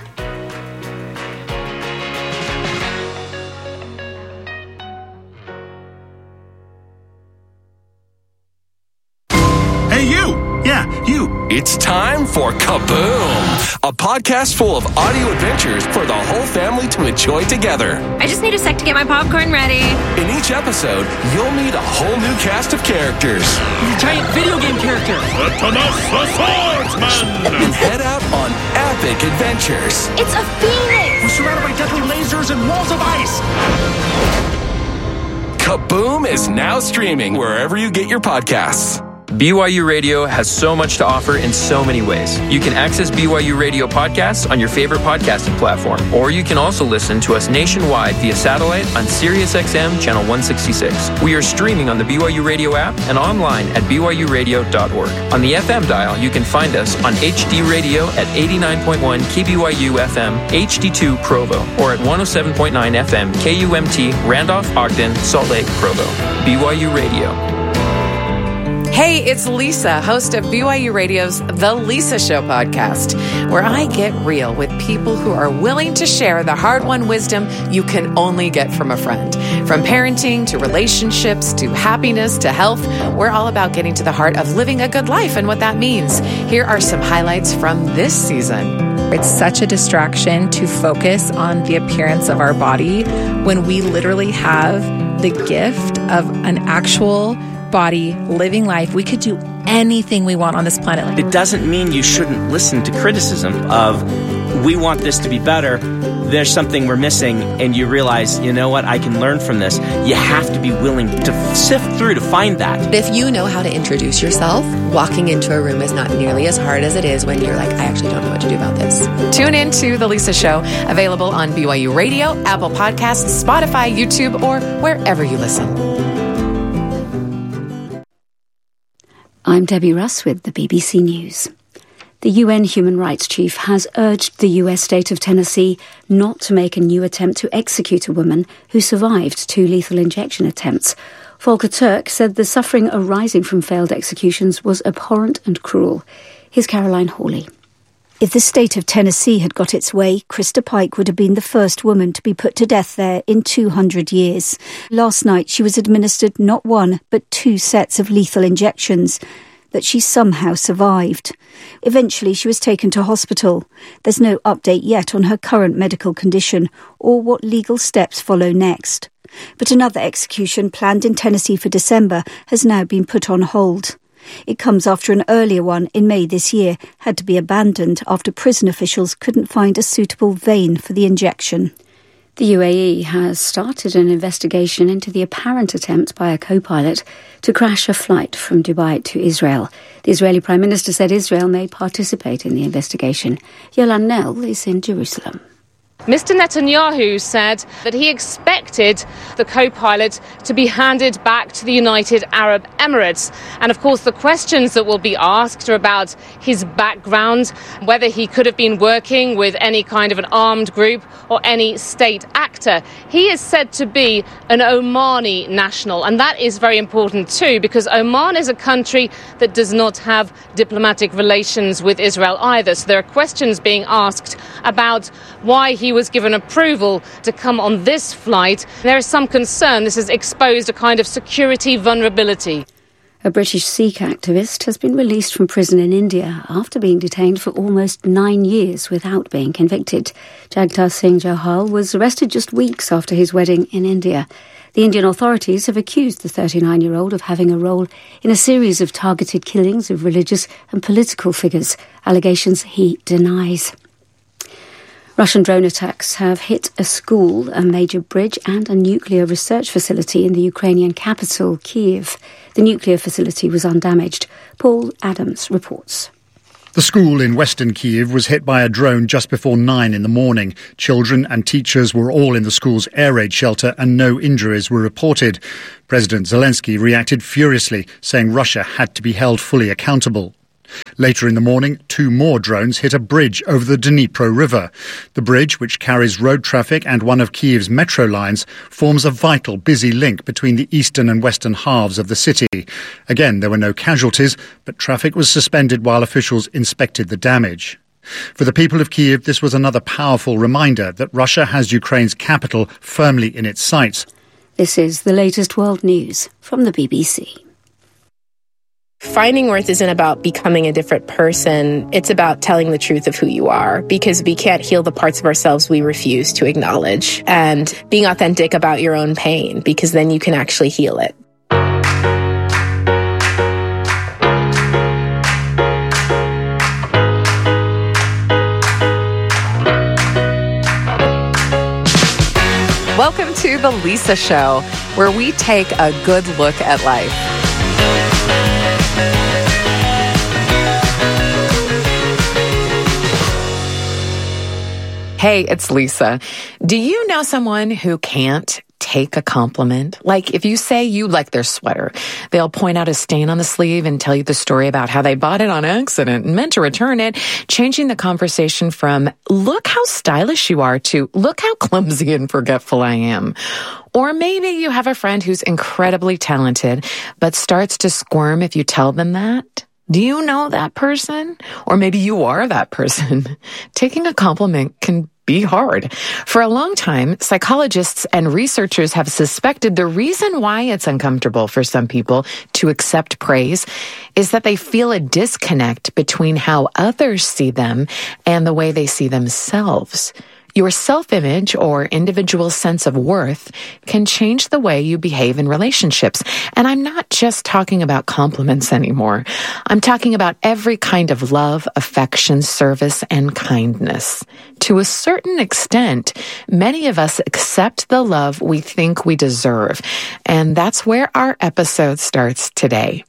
It's time for Kaboom, a podcast full of audio adventures for the whole family to enjoy together. I just need a sec to get my popcorn ready. In each episode, you'll meet a whole new cast of characters. The giant video game character. The swordsman. And head out on epic adventures. It's a phoenix. We're surrounded by deadly lasers and walls of ice. Kaboom is now streaming wherever you get your podcasts. BYU Radio has so much to offer in so many ways. You can access BYU Radio podcasts on your favorite podcasting platform, or you can also listen to us nationwide via satellite on SiriusXM Channel 166. We are streaming on the BYU Radio app and online at byuradio.org. On the FM dial, you can find us on HD Radio at 89.1 KBYU FM HD2 Provo, or at 107.9 FM KUMT Randolph, Ogden, Salt Lake, Provo. BYU Radio. Hey, it's Lisa, host of BYU Radio's The Lisa Show podcast, where I get real with people who are willing to share the hard-won wisdom you can only get from a friend. From parenting to relationships to happiness to health, we're all about getting to the heart of living a good life and what that means. Here are some highlights from this season. It's such a distraction to focus on the appearance of our body when we literally have the gift of an actual body, living life. We could do anything we want on this planet. It doesn't mean you shouldn't listen to criticism of, we want this to be better, there's something we're missing, and you realize, you know what, I can learn from this. You have to be willing to sift through to find that. If you know how to introduce yourself, walking into a room is not nearly as hard as it is when you're like, I actually don't know what to do about this. Tune in to The Lisa Show, available on BYU Radio, Apple Podcasts, Spotify, YouTube, or wherever you listen. I'm Debbie Russ with the BBC News. The UN Human Rights Chief has urged the US state of Tennessee not to make a new attempt to execute a woman who survived 2 lethal injection attempts. Volker Turk said the suffering arising from failed executions was abhorrent and cruel. Here's Caroline Hawley. If the state of Tennessee had got its way, Krista Pike would have been the first woman to be put to death there in 200 years. Last night, she was administered not 1, but 2 sets of lethal injections that she somehow survived. Eventually, she was taken to hospital. There's no update yet on her current medical condition or what legal steps follow next. But another execution planned in Tennessee for December has now been put on hold. It comes after an earlier one in May this year had to be abandoned after prison officials couldn't find a suitable vein for the injection. The UAE has started an investigation into the apparent attempt by a co-pilot to crash a flight from Dubai to Israel. The Israeli Prime Minister said Israel may participate in the investigation. Yolan Nell is in Jerusalem. Mr. Netanyahu said that he expected the co-pilot to be handed back to the United Arab Emirates. And of course, the questions that will be asked are about his background, whether he could have been working with any kind of an armed group or any state actor. He is said to be an Omani national, and that is very important too, because Oman is a country that does not have diplomatic relations with Israel either. So there are questions being asked about why he was given approval to come on this flight. There is some concern this has exposed a kind of security vulnerability. A British Sikh activist has been released from prison in India after being detained for almost 9 years without being convicted. Jagtar Singh Johal was arrested just weeks after his wedding in India. The Indian authorities have accused the 39-year-old of having a role in a series of targeted killings of religious and political figures, allegations he denies. Russian drone attacks have hit a school, a major bridge and a nuclear research facility in the Ukrainian capital, Kyiv. The nuclear facility was undamaged. Paul Adams reports. The school in western Kyiv was hit by a drone just before 9 in the morning. Children and teachers were all in the school's air raid shelter and no injuries were reported. President Zelensky reacted furiously, saying Russia had to be held fully accountable. Later in the morning, 2 more drones hit a bridge over the Dnipro River. The bridge, which carries road traffic and one of Kyiv's metro lines, forms a vital, busy link between the eastern and western halves of the city. Again, there were no casualties, but traffic was suspended while officials inspected the damage. For the people of Kyiv, this was another powerful reminder that Russia has Ukraine's capital firmly in its sights. This is the latest world news from the BBC. Finding worth isn't about becoming a different person. It's about telling the truth of who you are, because we can't heal the parts of ourselves we refuse to acknowledge, and being authentic about your own pain, because then you can actually heal it. Welcome to The Lisa Show, where we take a good look at life. Hey, it's Lisa. Do you know someone who can't take a compliment? Like if you say you like their sweater, they'll point out a stain on the sleeve and tell you the story about how they bought it on accident and meant to return it, changing the conversation from look how stylish you are to look how clumsy and forgetful I am. Or maybe you have a friend who's incredibly talented but starts to squirm if you tell them that. Do you know that person? Or maybe you are that person. Taking a compliment can be hard. For a long time, psychologists and researchers have suspected the reason why it's uncomfortable for some people to accept praise is that they feel a disconnect between how others see them and the way they see themselves. Your self-image or individual sense of worth can change the way you behave in relationships. And I'm not just talking about compliments anymore. I'm talking about every kind of love, affection, service, and kindness. To a certain extent, many of us accept the love we think we deserve. And that's where our episode starts today.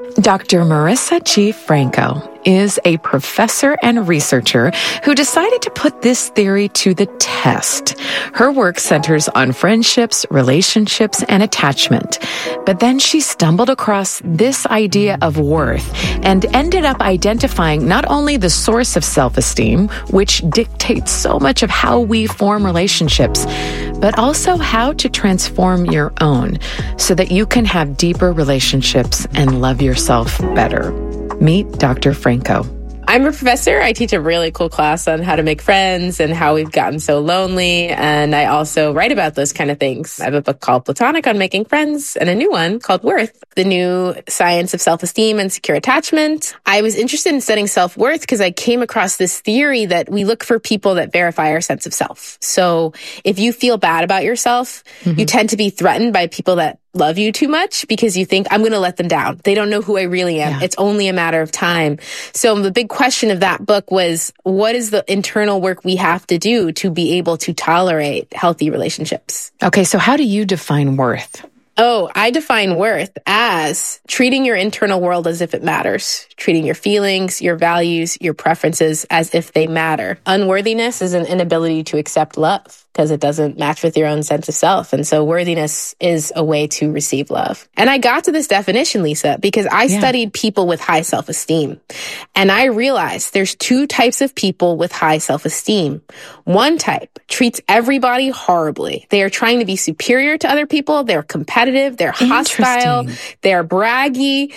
Dr. Marissa G. Franco is a professor and researcher who decided to put this theory to the test. Her work centers on friendships, relationships, and attachment. But then she stumbled across this idea of worth and ended up identifying not only the source of self-esteem, which dictates so much of how we form relationships, but also how to transform your own so that you can have deeper relationships and love yourself better. Meet Dr. Franco. I'm a professor. I teach a really cool class on how to make friends and how we've gotten so lonely. And I also write about those kind of things. I have a book called Platonic on making friends and a new one called Worth, the new science of self-esteem and secure attachment. I was interested in studying self-worth because I came across this theory that we look for people that verify our sense of self. So if you feel bad about yourself, you tend to be threatened by people that love you too much because you think, I'm going to let them down. They don't know who I really am. Yeah. It's only a matter of time. So the big question of that book was, what is the internal work we have to do to be able to tolerate healthy relationships? Okay, so how do you define worth? Oh, I define worth as treating your internal world as if it matters, treating your feelings, your values, your preferences as if they matter. Unworthiness is an inability to accept love because it doesn't match with your own sense of self. And so worthiness is a way to receive love. And I got to this definition, Lisa, because I studied people with high self-esteem. And I realized there's 2 types of people with high self-esteem. One type treats everybody horribly. They are trying to be superior to other people. They're competitive. competitive, they're hostile, they're braggy,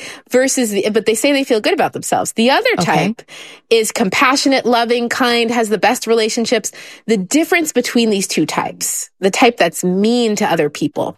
but they say they feel good about themselves. The other type is compassionate, loving, kind, has the best relationships. The difference between these two types, the type that's mean to other people,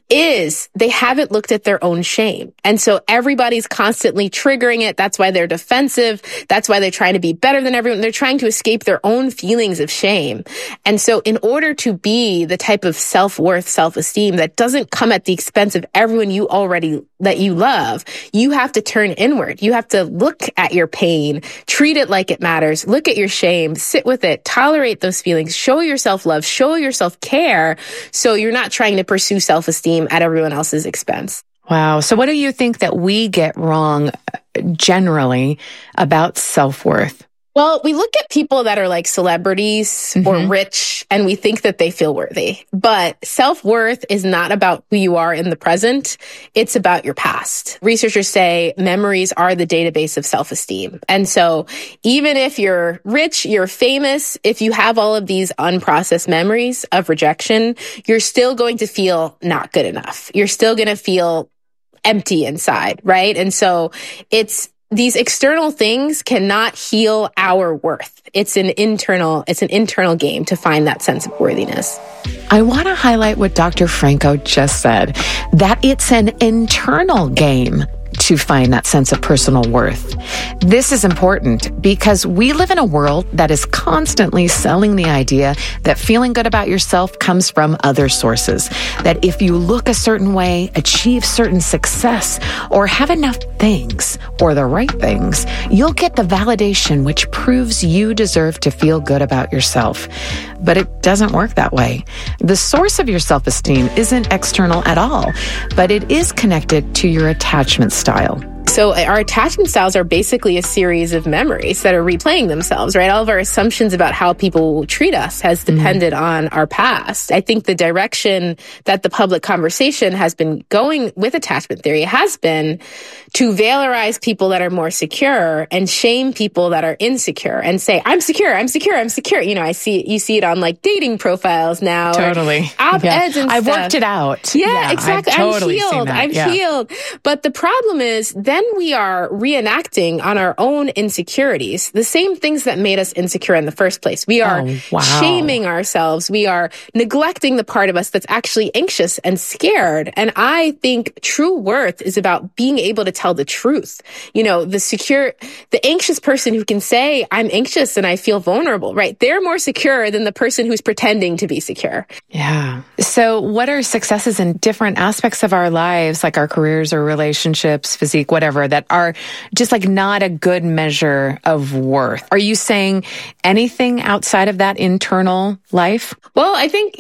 is they haven't looked at their own shame. And so everybody's constantly triggering it. That's why they're defensive. That's why they're trying to be better than everyone. They're trying to escape their own feelings of shame. And so in order to be the type of self-worth, self-esteem that doesn't come at the expense of everyone that you love, you have to turn inward. You have to look at your pain, treat it like it matters, look at your shame, sit with it, tolerate those feelings, show yourself love, show yourself care, so you're not trying to pursue self-esteem at everyone else's expense. Wow. So what do you think that we get wrong generally about self-worth? Well, we look at people that are like celebrities or rich, and we think that they feel worthy. But self-worth is not about who you are in the present. It's about your past. Researchers say memories are the database of self-esteem. And so even if you're rich, you're famous, if you have all of these unprocessed memories of rejection, you're still going to feel not good enough. You're still going to feel empty inside, right? And so these external things cannot heal our worth. It's an internal game to find that sense of worthiness. I want to highlight what Dr. Franco just said, that it's an internal game to find that sense of personal worth. This is important because we live in a world that is constantly selling the idea that feeling good about yourself comes from other sources. That if you look a certain way, achieve certain success, or have enough things, or the right things, you'll get the validation which proves you deserve to feel good about yourself. But it doesn't work that way. The source of your self-esteem isn't external at all, but it is connected to your attachment style. So our attachment styles are basically a series of memories that are replaying themselves, right? All of our assumptions about how people will treat us has depended on our past. I think the direction that the public conversation has been going with attachment theory has been to valorize people that are more secure and shame people that are insecure and say, I'm secure, I'm secure, I'm secure. You know, you see it on like dating profiles now. Totally. Op-eds and I've stuff. worked it out. Yeah, exactly. Totally I'm healed. But the problem is then we are reenacting on our own insecurities, the same things that made us insecure in the first place. We are shaming ourselves. We are neglecting the part of us that's actually anxious and scared. And I think true worth is about being able to tell the truth. You know, the anxious person who can say, I'm anxious and I feel vulnerable, right? They're more secure than the person who's pretending to be secure. Yeah. So what are successes in different aspects of our lives, like our careers or relationships, physique, whatever, that are just like not a good measure of worth? Are you saying anything outside of that internal life? Well, I think,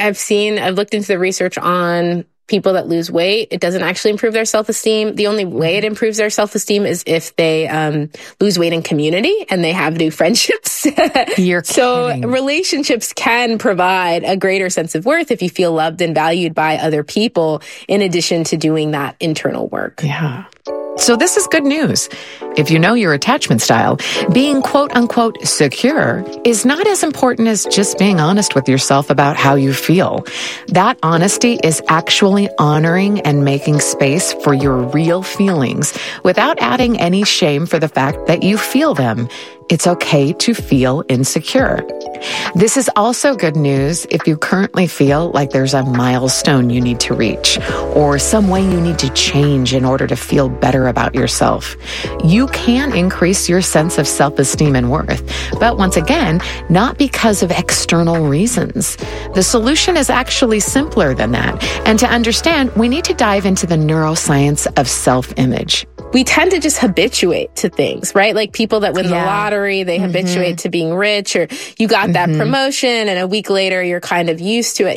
I've looked into the research on people that lose weight. It doesn't actually improve their self-esteem. The only way it improves their self-esteem is if they lose weight in community and they have new friendships. You're so kidding. Relationships can provide a greater sense of worth if you feel loved and valued by other people, in addition to doing that internal work. Yeah. So this is good news. If you know your attachment style, being quote unquote secure is not as important as just being honest with yourself about how you feel. That honesty is actually honoring and making space for your real feelings without adding any shame for the fact that you feel them. It's okay to feel insecure. This is also good news if you currently feel like there's a milestone you need to reach or some way you need to change in order to feel better about yourself. You can increase your sense of self-esteem and worth, but once again, not because of external reasons. The solution is actually simpler than that. And to understand, we need to dive into the neuroscience of self-image. We tend to just habituate to things, right? Like people that win the lottery, they habituate to being rich, or you got that promotion and a week later you're kind of used to it,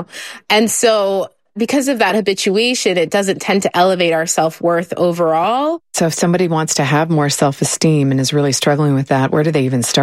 And so because of that habituation, it doesn't tend to elevate our self-worth overall. So if somebody wants to have more self-esteem and is really struggling with that, where do they even start?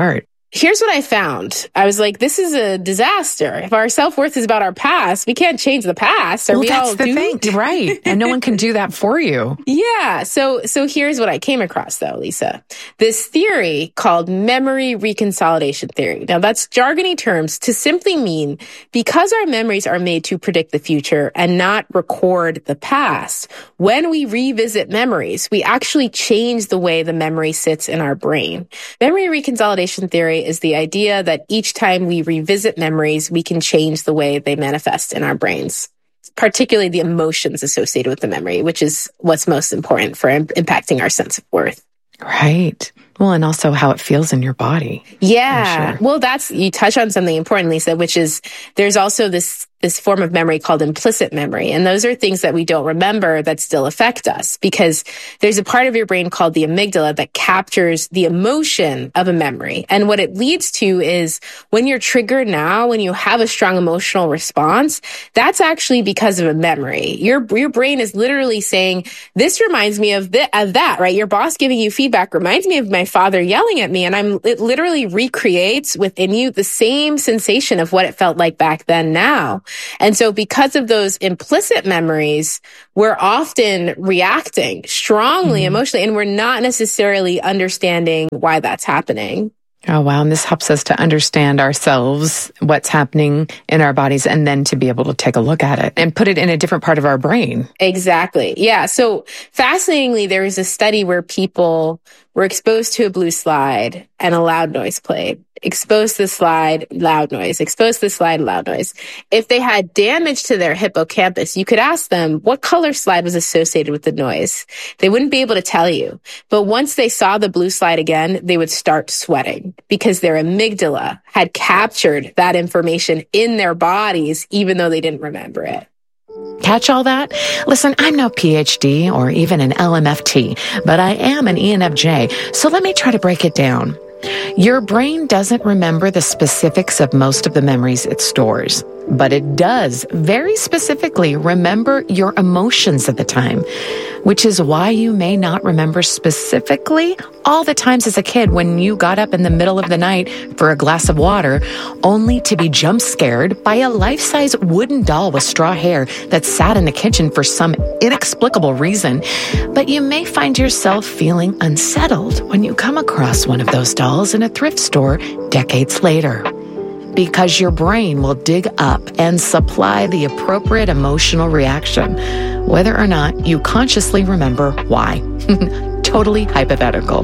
Here's what I found. I was like, this is a disaster. If our self-worth is about our past, we can't change the past. Are well, we that's all the doomed? thing, right? And no one can do that for you. Yeah. So here's what I came across, though, Lisa. This theory called memory reconsolidation theory. Now, that's jargony terms to simply mean because our memories are made to predict the future and not record the past, when we revisit memories, we actually change the way the memory sits in our brain. Memory reconsolidation theory is the idea that each time we revisit memories, we can change the way they manifest in our brains, particularly the emotions associated with the memory, which is what's most important for impacting our sense of worth. Right. Well, and also how it feels in your body. Yeah. Sure. Well, you touch on something important, Lisa, which is there's also this form of memory called implicit memory. And those are things that we don't remember that still affect us because there's a part of your brain called the amygdala that captures the emotion of a memory. And what it leads to is when you're triggered now, when you have a strong emotional response, that's actually because of a memory. Your brain is literally saying, this reminds me of that, right? Your boss giving you feedback reminds me of my father yelling at me. And it literally recreates within you the same sensation of what it felt like back then now. And so because of those implicit memories, we're often reacting strongly emotionally, and we're not necessarily understanding why that's happening. Oh, wow. And this helps us to understand ourselves, what's happening in our bodies, and then to be able to take a look at it and put it in a different part of our brain. Exactly. Yeah. So fascinatingly, there was a study where people were exposed to a blue slide and a loud noise played. Exposed to the slide, loud noise. Exposed to the slide, loud noise. If they had damage to their hippocampus, you could ask them what color slide was associated with the noise. They wouldn't be able to tell you. But once they saw the blue slide again, they would start sweating because their amygdala had captured that information in their bodies, even though they didn't remember it. Catch all that? Listen, I'm no PhD or even an LMFT, but I am an ENFJ, so let me try to break it down. Your brain doesn't remember the specifics of most of the memories it stores, but it does very specifically remember your emotions at the time, which is why you may not remember specifically all the times as a kid when you got up in the middle of the night for a glass of water, only to be jump scared by a life-size wooden doll with straw hair that sat in the kitchen for some inexplicable reason. But you may find yourself feeling unsettled when you come across one of those dolls in a thrift store decades later. Because your brain will dig up and supply the appropriate emotional reaction, whether or not you consciously remember why. Totally hypothetical.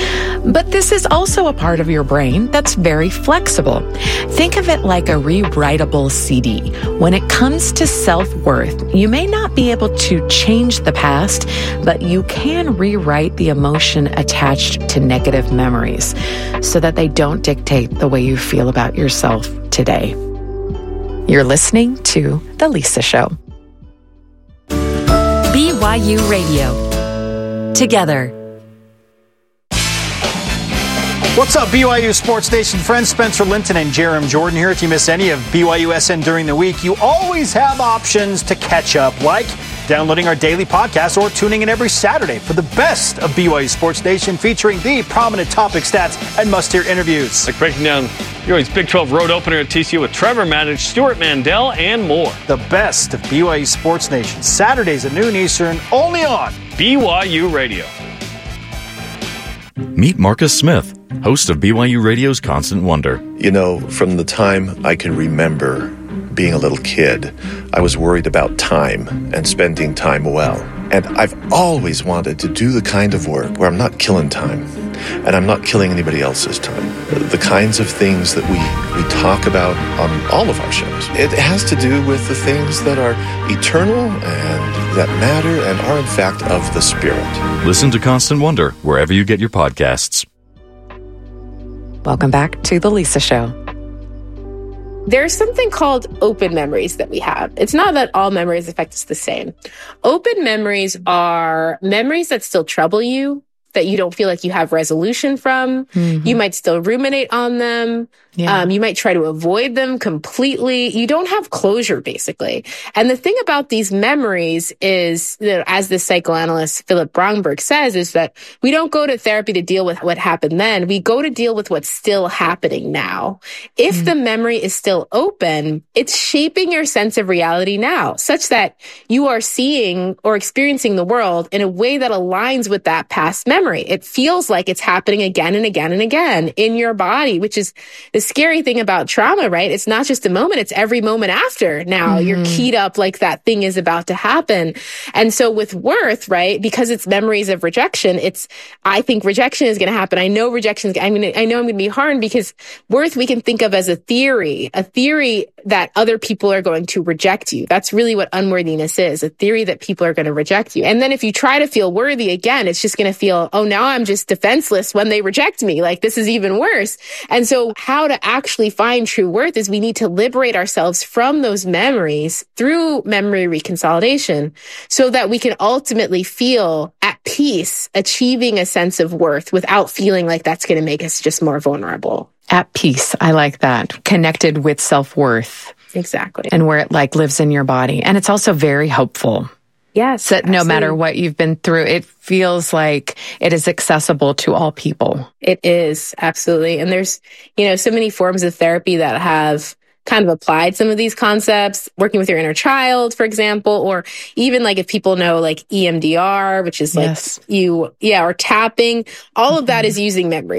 But this is also a part of your brain that's very flexible. Think of it like a rewritable CD. When it comes to self-worth, you may not be able to change the past, but you can rewrite the emotion attached to negative memories so that they don't dictate the way you feel about yourself today. You're listening to The Lisa Show. BYU Radio. Together. What's up, BYU Sports Nation friends? Spencer Linton and Jerem Jordan here. If you miss any of BYUSN during the week, you always have options to catch up, like downloading our daily podcast or tuning in every Saturday for the best of BYU Sports Nation, featuring the prominent topic stats and must-hear interviews. Like breaking down BYU's Big 12 road opener at TCU with Trevor Matich, Stuart Mandel, and more. The best of BYU Sports Nation, Saturdays at noon Eastern, only on BYU Radio. Meet Marcus Smith, host of BYU Radio's Constant Wonder. You know, from the time I can remember being a little kid, I was worried about time and spending time well. And I've always wanted to do the kind of work where I'm not killing time and I'm not killing anybody else's time. The kinds of things that we talk about on all of our shows. It has to do with the things that are eternal and that matter and are in fact of the Spirit. Listen to Constant Wonder wherever you get your podcasts. Welcome back to The Lisa Show. There's something called open memories that we have. It's not that all memories affect us the same. Open memories are memories that still trouble you, that you don't feel like you have resolution from. You might still ruminate on them. You might try to avoid them completely. You don't have closure, basically. And the thing about these memories is that, as the psychoanalyst Philip Bromberg says, is that we don't go to therapy to deal with what happened then. We go to deal with what's still happening now. If the memory is still open, it's shaping your sense of reality now, such that you are seeing or experiencing the world in a way that aligns with that past memory. It feels like it's happening again and again and again in your body, which is the scary thing about trauma, right? It's not just a moment, it's every moment after. Now you're keyed up like that thing is about to happen. And so with worth, right, because it's memories of rejection, I think rejection is going to happen. I know rejection is, I know I'm going to be harmed, because worth we can think of as a theory that other people are going to reject you. That's really what unworthiness is, a theory that people are going to reject you. And then if you try to feel worthy again, it's just going to feel, oh, now I'm just defenseless when they reject me. Like, this is even worse. And so how to actually find true worth is we need to liberate ourselves from those memories through memory reconsolidation, so that we can ultimately feel at peace, achieving a sense of worth without feeling like that's going to make us just more vulnerable. At peace. I like that. Connected with self-worth. Exactly. And where it lives in your body. And it's also very hopeful. Yes. That no matter what you've been through, it feels like it is accessible to all people. It is. Absolutely. And there's, so many forms of therapy that have kind of applied some of these concepts, working with your inner child, for example, or even like if people know like EMDR, which is like or tapping, all of that is using memory.